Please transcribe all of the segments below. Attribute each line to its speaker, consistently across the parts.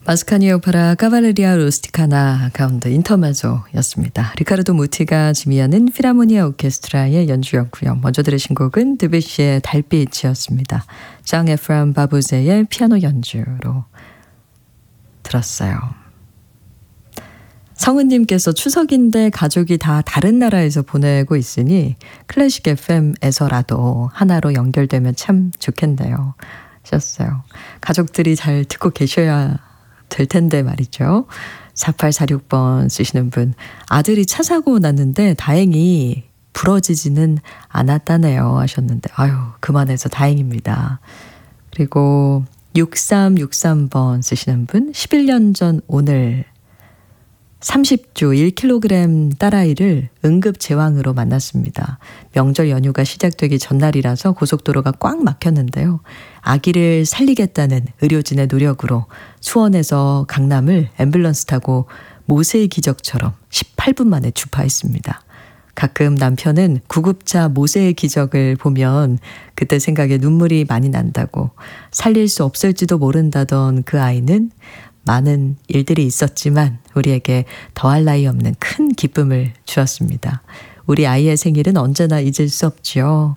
Speaker 1: 마스카니 오페라 카발레리아 루스티카나 가운데 인터메조였습니다. 리카르도 무티가 지휘하는 필하모니아 오케스트라의 연주였고요. 먼저 들으신 곡은 드뷔시의 달빛이었습니다. 장 에프람 바부제의 피아노 연주로 들었어요. 성은님께서 추석인데 가족이 다 다른 나라에서 보내고 있으니 클래식 FM에서라도 하나로 연결되면 참 좋겠네요. 하셨어요. 가족들이 잘 듣고 계셔야 될 텐데 말이죠. 4846번 쓰시는 분. 아들이 차 사고 났는데 다행히 부러지지는 않았다네요 하셨는데 아유 그만해서 다행입니다. 그리고 6363번 쓰시는 분. 11년 전 오늘 30주 1kg 딸아이를 응급제왕으로 만났습니다. 명절 연휴가 시작되기 전날이라서 고속도로가 꽉 막혔는데요. 아기를 살리겠다는 의료진의 노력으로 수원에서 강남을 앰뷸런스 타고 모세의 기적처럼 18분 만에 주파했습니다. 가끔 남편은 구급차 모세의 기적을 보면 그때 생각에 눈물이 많이 난다고 살릴 수 없을지도 모른다던 그 아이는 많은 일들이 있었지만 우리에게 더할 나위 없는 큰 기쁨을 주었습니다. 우리 아이의 생일은 언제나 잊을 수 없죠.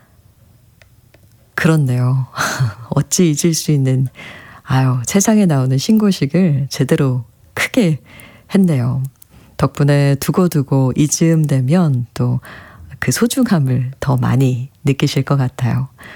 Speaker 1: 그렇네요. 어찌 잊을 수 있는 세상에 나오는 신고식을 제대로 크게 했네요. 덕분에 두고두고 이즈음 되면 또 그 소중함을 더 많이 느끼실 것 같아요.